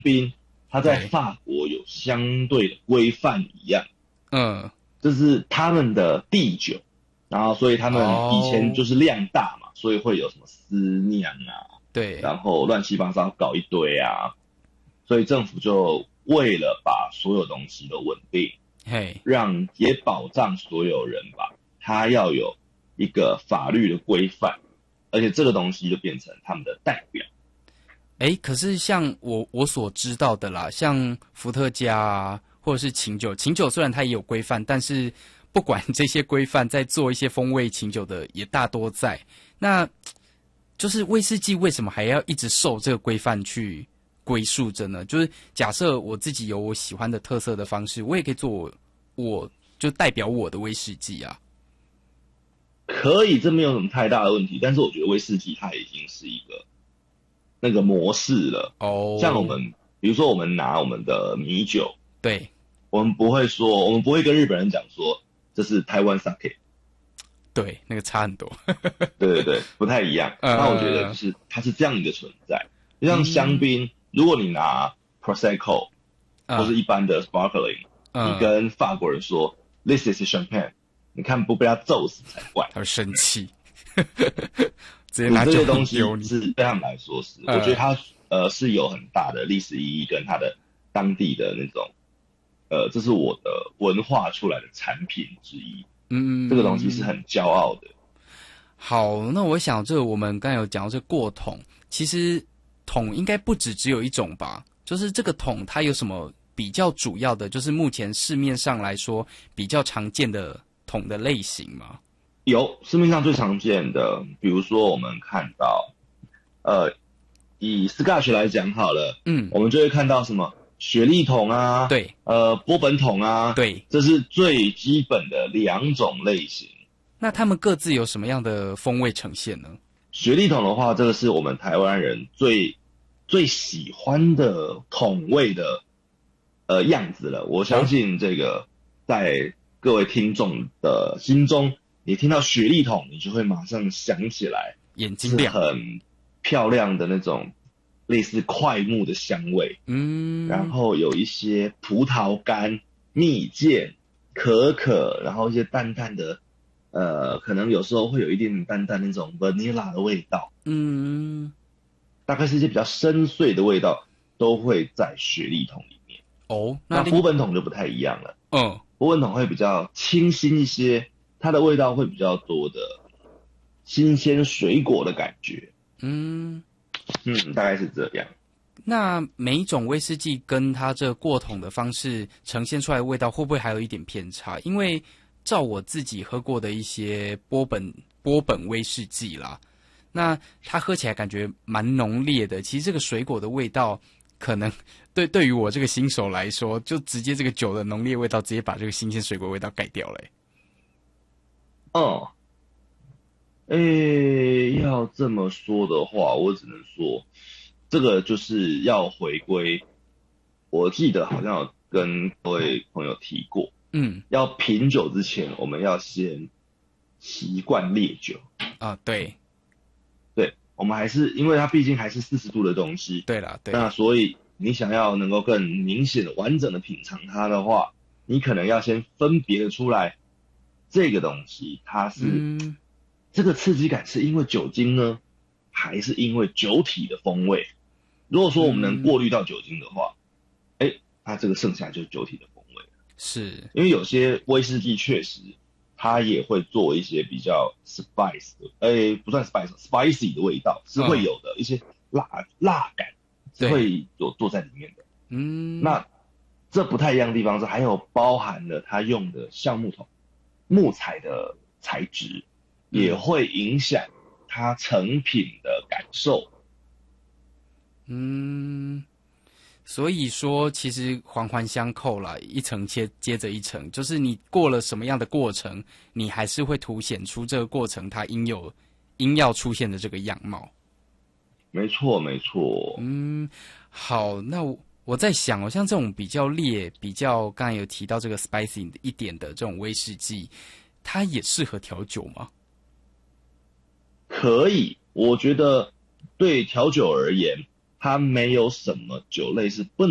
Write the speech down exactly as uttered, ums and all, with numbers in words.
槟，它在法国有相对的规范一样。嗯，这是他们的地酒，然后所以他们以前就是量大嘛，哦、所以会有什么私酿啊，对，然后乱七八糟搞一堆啊，所以政府就为了把所有东西都稳定，嘿，让也保障所有人吧，他要有一个法律的规范，而且这个东西就变成他们的代表。 哎，可是像我我所知道的啦，像伏特加啊，或者是琴酒，琴酒虽然它也有规范，但是不管这些规范，在做一些风味琴酒的也大多在。那就是威士忌为什么还要一直受这个规范去归宿着呢？就是假设我自己有我喜欢的特色的方式，我也可以做我我就代表我的威士忌啊。 可以，这没有什么太大的问题。但是我觉得威士忌它已经是一个那个模式了。哦、oh. ，像我们比如说我们拿我们的米酒，对，我们不会说，我们不会跟日本人讲说这是台湾 sake。 对，那个差很多。 对对对，不太一样。呃、那我觉得就是它是这样一个存在。就像香槟，嗯、如果你拿 Prosecco、呃、或是一般的 Sparkling，、呃、你跟法国人说 This is champagne， 你看不被他揍死才怪。 他会生气。 直接拿这些东西是对他们来说是，呃、我觉得它呃是有很大的历史意义跟它的当地的那种呃，这是我的文化出来的产品之一。嗯，这个东西是很骄傲的。 好，那我想这个我们刚才有讲到这个过桶，其实桶应该不只只有一种吧？就是这个桶它有什么比较主要的，就是目前市面上来说比较常见的桶的类型吗？ 有，市面上最常见的，比如说我们看到，呃，以 Scotch 来讲好了，嗯，我们就会看到什么雪莉桶啊，对，呃，波本桶啊，对，这是最基本的两种类型。 那他们各自有什么样的风味呈现呢？ 雪莉桶的话，这个是我们台湾人最最喜欢的桶味的呃样子了。我相信这个在各位听众的心中，你听到雪莉桶，你就会马上想起来， 眼睛亮， 很漂亮的那种类似快木的香味，嗯，然后有一些葡萄干、蜜饯、可可，然后一些淡淡的，呃，可能有时候会有一点淡淡那种 vanilla 的味道，嗯，大概是一些比较深邃的味道，都会在雪莉桶里面。哦，那波本桶就不太一样了，嗯，波本桶会比较清新一些，它的味道会比较多的新鲜水果的感觉，嗯。嗯，大概是这样。 那每一种威士忌跟它这过桶的方式呈现出来的味道，会不会还有一点偏差？因为照我自己喝过的一些波本波本威士忌啦，那它喝起来感觉蛮浓烈的。其实这个水果的味道，可能对对于我这个新手来说，就直接这个酒的浓烈味道，直接把这个新鲜水果味道盖掉了、欸。 哦。诶，要这么说的话，我只能说，这个就是要回归。我记得好像有跟各位朋友提过，嗯，要品酒之前，我们要先习惯烈酒啊。对， 对，我们还是因为它毕竟还是四十度的东西， 对啦，对， 那所以你想要能够更明显的、完整的品尝它的话，你可能要先分别的出来，这个东西它是。嗯这个刺激感是因为酒精呢，还是因为酒体的风味？如果说我们能过滤到酒精的话，哎、嗯，它这个剩下就是酒体的风味。 是， 因为有些威士忌确实，它也会做一些比较 spice 的，哎，不算 spice，spicy 的味道是会有的，嗯、一些辣辣感是会有做在里面的。嗯，那这不太一样的地方是，还有包含了它用的橡木桶、木材的材质。也会影响它成品的感受。 嗯，所以说其实环环相扣啦，一层接接着一层，就是你过了什么样的过程，你还是会凸显出这个过程它应有应要出现的这个样貌。 没错，没错。 嗯，好，那我我在想哦，像这种比较烈、比较刚才有提到这个 spicy 一点的这种威士忌，它也适合调酒吗？ 可以，我觉得对调酒而言， 它没有什么酒类是不